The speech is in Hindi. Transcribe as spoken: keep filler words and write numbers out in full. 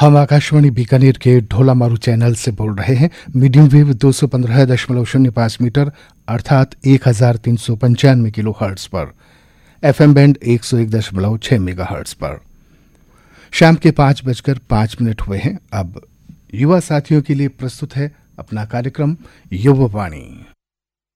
हम आकाशवाणी बीकानेर के ढोला मारू चैनल से बोल रहे हैं। मीडियम वेव दो सौ पंद्रह दशमलव शून्य पाँच मीटर अर्थात एक हजार तीन सौ पंचानवे किलो हर्ट्ज पर, एफएम बैंड एक सौ एक दशमलव छह मेगा हर्ट्ज पर। शाम के पांच बजकर पांच मिनट हुए हैं। अब युवा साथियों के लिए प्रस्तुत है अपना कार्यक्रम युवा वाणी।